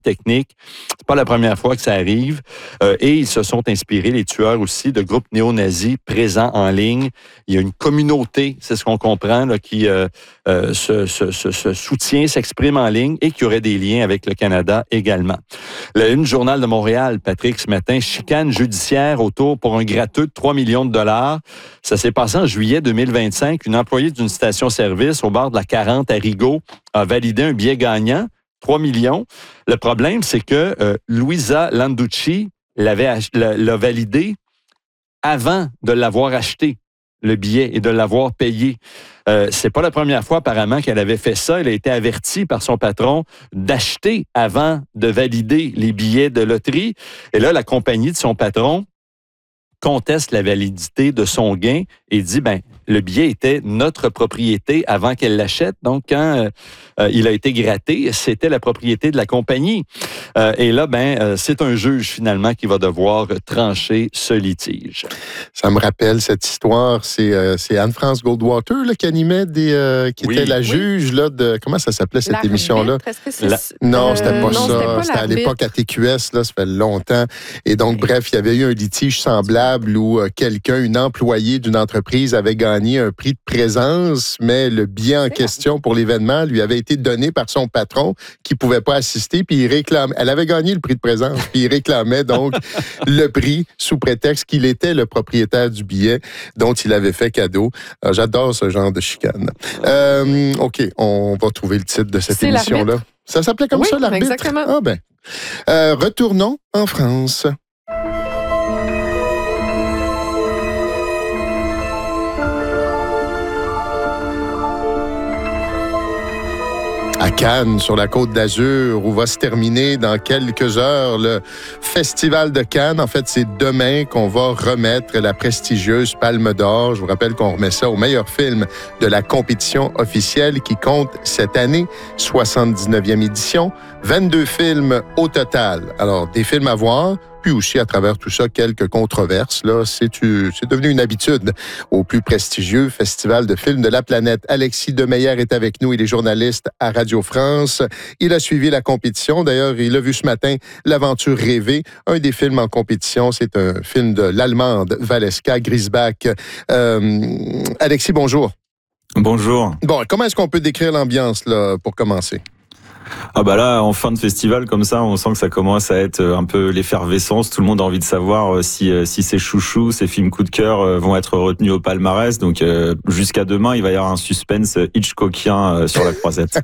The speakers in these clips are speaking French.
technique. C'est pas la première fois que ça arrive. Et ils se sont inspirés, les tueurs aussi, de groupes néo-nazis présents en ligne. Il y a une communauté, c'est ce qu'on comprend, là, qui se soutient, s'exprime en ligne et qui aurait des liens avec le Canada également. La Une Journal de Montréal, Patrick, ce matin, chicane judiciaire autour pour un gratteux de 3 millions de dollars. Ça s'est passé en juillet 2025. Une employée d'une station-service au bord de la 40 à Rigaud a validé un billet gagnant, 3 millions. Le problème, c'est que Luisa Landucci l'a validé avant de l'avoir acheté, le billet, et de l'avoir payé. C'est pas la première fois, apparemment, qu'elle avait fait ça. Elle a été avertie par son patron d'acheter avant de valider les billets de loterie. Et là, la compagnie de son patron conteste la validité de son gain et dit, le billet était notre propriété avant qu'elle l'achète. Donc, quand il a été gratté, c'était la propriété de la compagnie. Et là, c'est un juge, finalement, qui va devoir trancher ce litige. Ça me rappelle cette histoire. C'est Anne-France Goldwater là, qui animait qui était la juge là, de... Comment ça s'appelait, cette émission-là? Non, c'était pas ça. C'était à l'époque à TQS, là, ça fait longtemps. Et donc, bref, il y avait eu un litige semblable où une employée d'une entreprise avait gagné un prix de présence, mais le billet en question pour l'événement lui avait été donné par son patron qui ne pouvait pas assister, puis il réclamait. Elle avait gagné le prix de présence, puis il réclamait donc le prix sous prétexte qu'il était le propriétaire du billet dont il avait fait cadeau. J'adore ce genre de chicane. OK, on va trouver le titre de cette émission-là. Ça s'appelait comme ça, l'arbitre? Exactement. Retournons en France. À Cannes, sur la Côte d'Azur, où va se terminer dans quelques heures le Festival de Cannes. En fait, c'est demain qu'on va remettre la prestigieuse Palme d'Or. Je vous rappelle qu'on remet ça au meilleur film de la compétition officielle qui compte cette année, 79e édition. 22 films au total. Alors, des films à voir, puis aussi, à travers tout ça, quelques controverses. Là, c'est devenu une habitude au plus prestigieux festival de films de la planète. Alexis Demeyer est avec nous. Il est journaliste à Radio France. Il a suivi la compétition. D'ailleurs, il a vu ce matin L'Aventure rêvée, un des films en compétition. C'est un film de l'Allemande Valeska Griesbach. Alexis, bonjour. Bonjour. Bon, comment est-ce qu'on peut décrire l'ambiance là pour commencer? Là, en fin de festival, comme ça, on sent que ça commence à être un peu l'effervescence. Tout le monde a envie de savoir si ces chouchous, ces films coup de cœur vont être retenus au palmarès. Donc, jusqu'à demain, il va y avoir un suspense hitchcockien sur la croisette.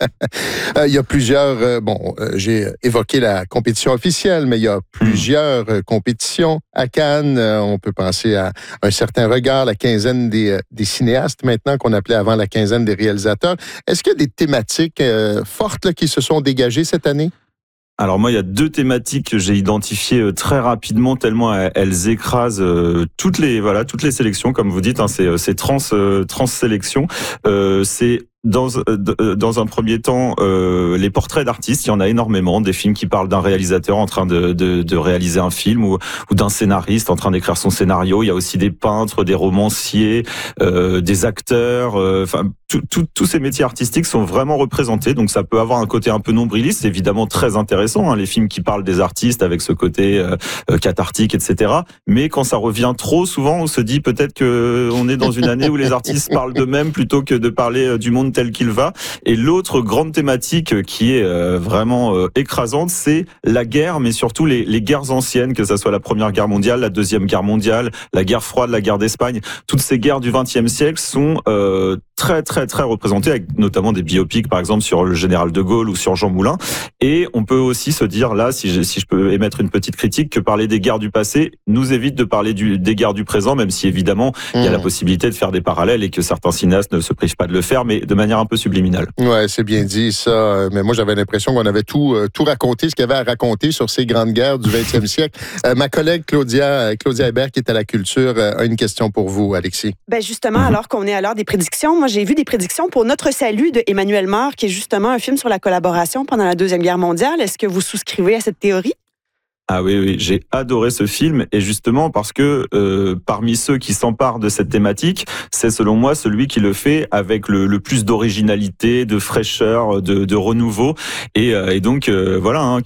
Il y a plusieurs... j'ai évoqué la compétition officielle, mais il y a plusieurs compétitions à Cannes. On peut penser à Un certain regard, la quinzaine des cinéastes maintenant, qu'on appelait avant la quinzaine des réalisateurs. Est-ce qu'il y a des thématiques fortes là, qui se sont dégagées cette année? Alors moi, il y a deux thématiques que j'ai identifiées très rapidement, tellement elles écrasent toutes les sélections, comme vous dites, c'est trans-sélection. C'est dans un premier temps, les portraits d'artistes, il y en a énormément, des films qui parlent d'un réalisateur en train de réaliser un film ou d'un scénariste en train d'écrire son scénario. Il y a aussi des peintres, des romanciers, des acteurs, tous ces métiers artistiques sont vraiment représentés, donc ça peut avoir un côté un peu nombriliste, c'est évidemment très intéressant, les films qui parlent des artistes avec ce côté cathartique, etc. Mais quand ça revient trop souvent, on se dit peut-être qu'on est dans une année où les artistes parlent d'eux-mêmes plutôt que de parler du monde tel qu'il va. Et l'autre grande thématique qui est vraiment écrasante, c'est la guerre, mais surtout les guerres anciennes, que ça soit la Première Guerre mondiale, la Deuxième Guerre mondiale, la guerre froide, la guerre d'Espagne. Toutes ces guerres du XXe siècle sont très très très représentées, avec notamment des biopics par exemple sur le général de Gaulle ou sur Jean Moulin. Et on peut aussi se dire là, si je peux émettre une petite critique, que parler des guerres du passé nous évite de parler des guerres du présent, même si évidemment il y a la possibilité de faire des parallèles et que certains cinéastes ne se privent pas de le faire, mais de manière un peu subliminale. Ouais, c'est bien dit ça. Mais moi, j'avais l'impression qu'on avait tout raconté, ce qu'il y avait à raconter sur ces grandes guerres du 20e siècle. Ma collègue Claudia Hébert, qui est à la culture, a une question pour vous, Alexis. Justement, alors qu'on est à l'heure des prédictions, moi, j'ai vu des prédictions pour Notre salut de Emmanuel Mort, qui est justement un film sur la collaboration pendant la Deuxième Guerre mondiale. Est-ce que vous souscrivez à cette théorie? Ah oui, j'ai adoré ce film, et justement parce que parmi ceux qui s'emparent de cette thématique, c'est selon moi celui qui le fait avec le plus d'originalité, de fraîcheur, de renouveau, et donc voilà,